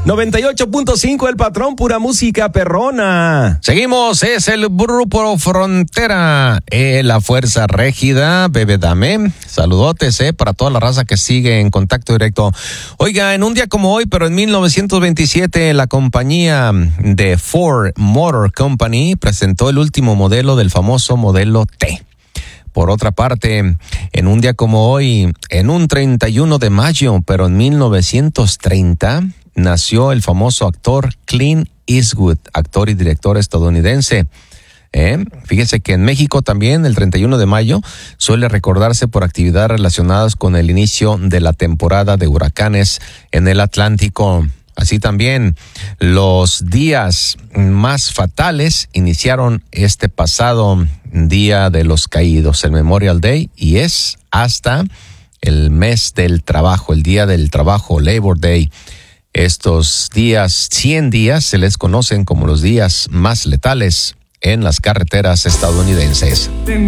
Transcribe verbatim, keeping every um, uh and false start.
noventa y ocho punto cinco El Patrón, pura música perrona. Seguimos, es el Grupo Frontera, eh, la Fuerza Régida, Bebe Dame. Saludotes, eh, para toda la raza que sigue en contacto directo. Oiga, en un día como hoy, pero en mil novecientos veintisiete, la compañía de Ford Motor Company presentó el último modelo del famoso modelo T. Por otra parte, en un día como hoy, en un treinta y uno de mayo, pero en mil novecientos treinta, nació el famoso actor Clint Eastwood, actor y director estadounidense. ¿Eh? Fíjese que en México también el treinta y uno de mayo suele recordarse por actividades relacionadas con el inicio de la temporada de huracanes en el Atlántico. Así también, los días más fatales iniciaron este pasado Día de los Caídos, el Memorial Day, y es hasta el mes del trabajo, el Día del Trabajo, Labor Day. Estos días, cien días, se les conocen como los días más letales en las carreteras estadounidenses.